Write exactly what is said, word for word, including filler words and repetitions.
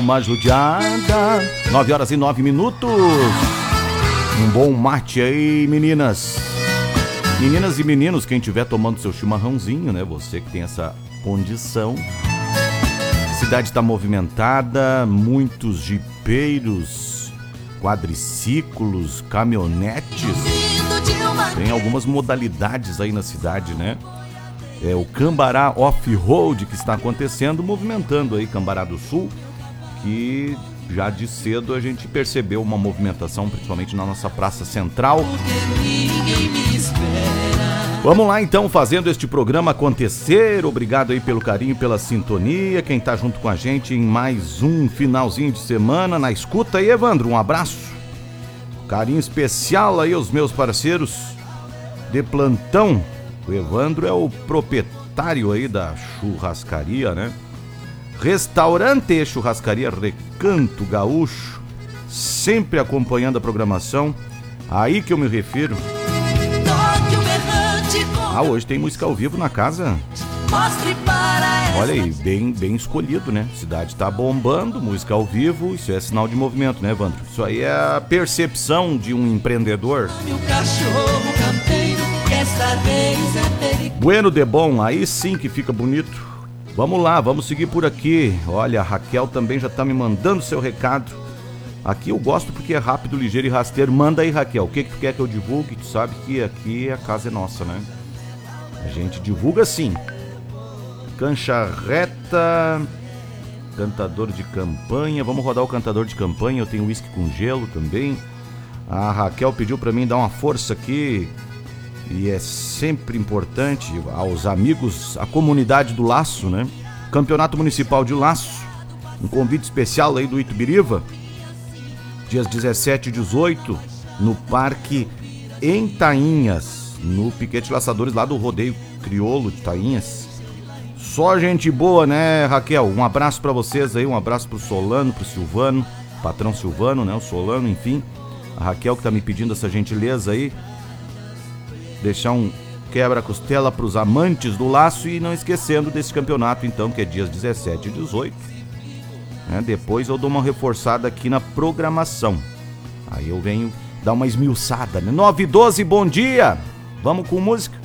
Uma judiada, nove horas e nove minutos. Um bom mate aí, meninas. Meninas e meninos, quem estiver tomando seu chimarrãozinho, né? Você que tem essa condição. A cidade está movimentada, muitos jipeiros, quadriciclos, caminhonetes. Tem algumas modalidades aí na cidade, né? É o Cambará Off-Road que está acontecendo, movimentando aí Cambará do Sul, que já de cedo a gente percebeu uma movimentação, principalmente na nossa praça central. Vamos lá então, fazendo este programa acontecer. Obrigado aí pelo carinho, pela sintonia, quem tá junto com a gente em mais um finalzinho de semana na escuta aí, Evandro, um abraço, carinho especial aí aos meus parceiros de plantão. O Evandro é o proprietário aí da churrascaria, né? Restaurante e Churrascaria Recanto Gaúcho, sempre acompanhando a programação. Aí que eu me refiro. Ah, hoje tem música ao vivo na casa. Olha aí, bem, bem escolhido, né? A cidade tá bombando, música ao vivo, isso é sinal de movimento, né, Evandro? Isso aí é a percepção de um empreendedor. Bueno de bom, aí sim que fica bonito. Vamos lá, vamos seguir por aqui. Olha, a Raquel também já tá me mandando seu recado. Aqui eu gosto porque é rápido, ligeiro e rasteiro. Manda aí, Raquel, o que, que tu quer que eu divulgue? Tu sabe que aqui a casa é nossa, né? A gente divulga sim. Cancha reta, cantador de campanha. Vamos rodar o cantador de campanha. Eu tenho uísque com gelo também. A Raquel pediu pra mim dar uma força aqui. E é sempre importante aos amigos, a comunidade do Laço, né? Campeonato Municipal de Laço, um convite especial aí do Itubiriva, dias dezessete e dezoito, no Parque em Tainhas, no Piquete Laçadores lá do Rodeio Crioulo de Tainhas. Só gente boa, né, Raquel? Um abraço pra vocês aí, um abraço pro Solano, pro Silvano, patrão Silvano, né, o Solano, enfim. A Raquel que tá me pedindo essa gentileza aí. Deixar um quebra-costela para os amantes do laço e não esquecendo desse campeonato, então, que é dias dezessete e dezoito. Né? Depois eu dou uma reforçada aqui na programação. Aí eu venho dar uma esmiuçada, né? nove e doze, bom dia! Vamos com música?